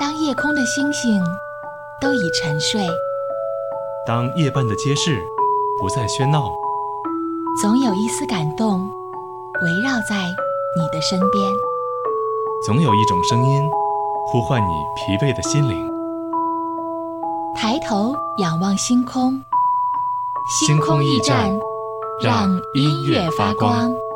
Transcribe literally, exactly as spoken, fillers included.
当夜空的星星都已沉睡， 当夜半的街市不再喧闹， 总有一丝感动围绕在你的身边， 总有一种声音呼唤你疲惫的心灵。 抬头仰望星空， 星空驿站，让音乐发光。